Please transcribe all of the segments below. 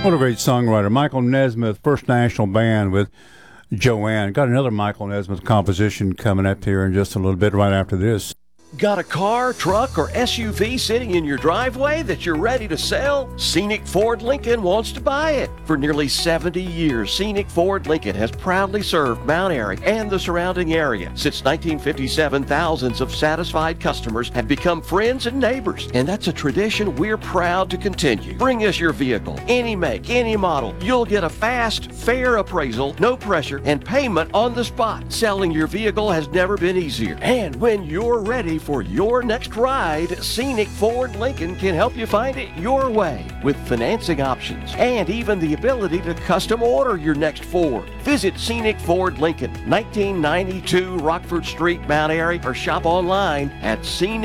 What a great songwriter. Michael Nesmith, First National Band with Joanne. Got another Michael Nesmith composition coming up here in just a little bit right after this. Got a car, truck, or SUV sitting in your driveway that you're ready to sell? Scenic Ford Lincoln wants to buy it. For nearly 70 years, Scenic Ford Lincoln has proudly served Mount Airy and the surrounding area. Since 1957, thousands of satisfied customers have become friends and neighbors, and that's a tradition we're proud to continue. Bring us your vehicle, any make, any model. You'll get a fast, fair appraisal, no pressure, and payment on the spot. Selling your vehicle has never been easier. And when you're ready for your next ride, Scenic Ford Lincoln can help you find it your way with financing options and even the ability to custom order your next Ford. Visit Scenic Ford Lincoln, 1992 Rockford Street, Mount Airy, or shop online at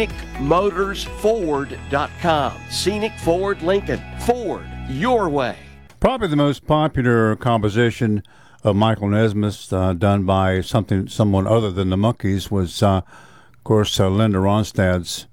scenicmotorsford.com. Scenic Ford Lincoln, Ford your way. Probably the most popular composition of Michael Nesmith's done by someone other than the Monkees was of course, Linda Ronstadt's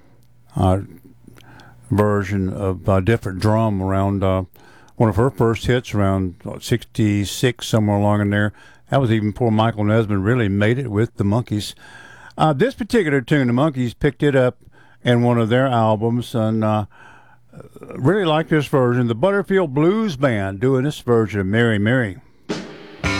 version of Different Drum around one of her first hits around 66, somewhere along in there. That was even before Michael Nesmith really made it with the Monkees. This particular tune, the Monkees picked it up in one of their albums, and really like this version. The Butterfield Blues Band doing this version of Mary, Mary.